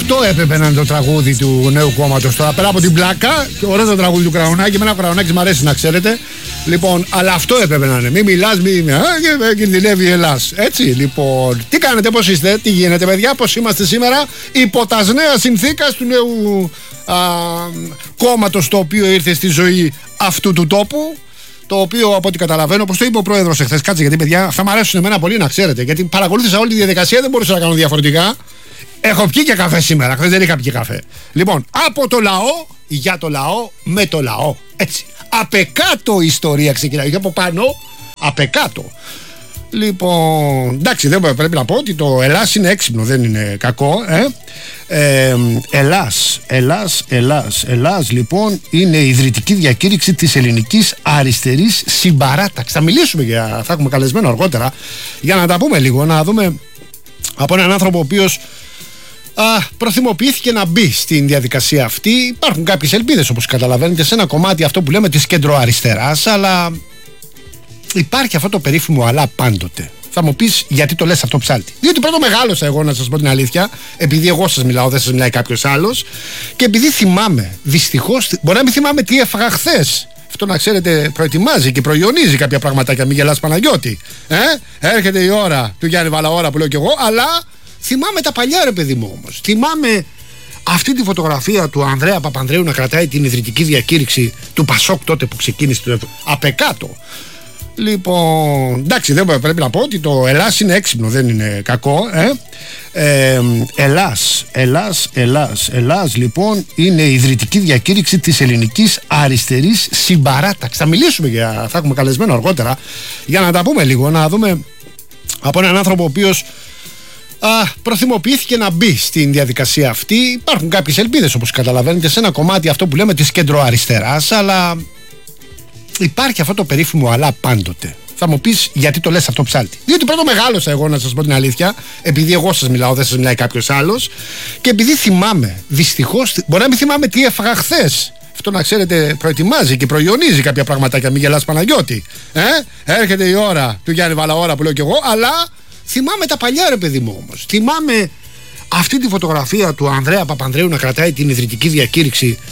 Αυτό έπρεπε να είναι το τραγούδι του νέου κόμματος. Τώρα πέρα από την πλάκα, και ωραίο το τραγούδι του Κραουνάκη. Εμένα ο Κραουνάκης μου αρέσει, να ξέρετε. Λοιπόν, αλλά αυτό έπρεπε να είναι. Μην μιλάς, κινδυνεύει η Ελλάς. Έτσι, λοιπόν. Τι κάνετε, πώς είστε, τι γίνεται, παιδιά, πώς είμαστε σήμερα, υπό τα νέα συνθήκας του νέου κόμματος, το οποίο ήρθε στη ζωή αυτού του τόπου. Το οποίο, από ό,τι καταλαβαίνω, όπως το είπε ο πρόεδρος εχθές, κάτσε, γιατί παιδιά, αυτά μου αρέσουν εμένα πολύ, να ξέρετε. Γιατί παρακολούθησα όλη τη διαδικασία, δεν μπορούσα να κάνω διαφορετικά. Έχω πιει και καφέ σήμερα, χθες δεν είχα πιει καφέ. Λοιπόν, από το λαό, για το λαό, με το λαό. Έτσι. Απεκάτω η ιστορία ξεκινάει. Από πάνω, απεκάτω. Λοιπόν, εντάξει, δεν πρέπει να πω ότι το Ελλάς είναι έξυπνο, δεν είναι κακό. Ελλάς, λοιπόν, είναι η ιδρυτική διακήρυξη της ελληνικής αριστερής συμπαράταξης. Θα μιλήσουμε θα έχουμε καλεσμένο αργότερα για να τα πούμε λίγο, να δούμε από έναν άνθρωπο ο οποίος προθυμοποιήθηκε να μπει στην διαδικασία αυτή. Υπάρχουν κάποιες ελπίδες, όπως καταλαβαίνετε, σε ένα κομμάτι αυτό που λέμε της κεντροαριστεράς, αλλά υπάρχει αυτό το περίφημο αλλά πάντοτε. Θα μου πεις γιατί το λες αυτό, ψάλτη? Διότι πρώτο μεγάλωσα εγώ, να σας πω την αλήθεια, επειδή εγώ σας μιλάω, δεν σας μιλάει κάποιος άλλος, και επειδή θυμάμαι, δυστυχώς, μπορεί να μην θυμάμαι τι έφαγα χθες. Αυτό, να ξέρετε, προετοιμάζει και προϊονίζει κάποια πραγματάκια. Μην γελάς, Παναγιώτη. Έρχεται η ώρα του Γιάννη Βαλαώρα που λέω κι εγώ, αλλά θυμάμαι τα παλιά, ρε παιδί μου, όμως. Θυμάμαι αυτή τη φωτογραφία του Ανδρέα Παπανδρέου να κρατάει την ιδρυτική διακήρυξη του Πασόκ τότε που ξεκίνησε το απεκάτω. Λοιπόν, εντάξει, δεν πρέπει να πω ότι το Ελλάς είναι έξυπνο, δεν είναι κακό. Ελλάς, λοιπόν, είναι η ιδρυτική διακήρυξη της ελληνικής αριστερής συμπαράταξης. Θα μιλήσουμε θα έχουμε καλεσμένο αργότερα για να τα πούμε λίγο, να δούμε από έναν άνθρωπο ο οποίος προθυμοποιήθηκε να μπει στην διαδικασία αυτή. Υπάρχουν κάποιες ελπίδες, όπως καταλαβαίνετε, σε ένα κομμάτι αυτό που λέμε της κεντροαριστεράς, αλλά υπάρχει αυτό το περίφημο αλλά πάντοτε. Θα μου πεις γιατί το λες αυτό, ψάλτη? Διότι πρώτο μεγάλωσα εγώ, να σας πω την αλήθεια, επειδή εγώ σας μιλάω, δεν σας μιλάει κάποιος άλλος, και επειδή θυμάμαι, δυστυχώς, μπορεί να μην θυμάμαι τι έφαγα χθες. Αυτό, να ξέρετε, προετοιμάζει και προϊονίζει κάποια πραγματάκια. Μην γελάς, Παναγιώτη. Έρχεται η ώρα του Γιάννη Βαλαώρα που λέω κι εγώ, αλλά θυμάμαι τα παλιά, ρε παιδί μου, όμως. Θυμάμαι αυτή τη φωτογραφία του Ανδρέα Παπανδρέου να κρατάει την ιδρυτική διακήρυξη